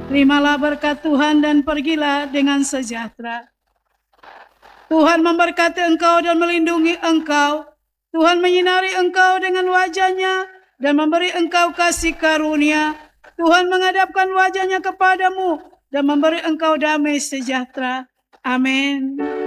Terimalah berkat Tuhan dan pergilah dengan sejahtera. Tuhan memberkati engkau dan melindungi engkau. Tuhan menyinari engkau dengan wajah-Nya dan memberi engkau kasih karunia. Tuhan menghadapkan wajah-Nya kepadamu dan memberi engkau damai sejahtera. Amin.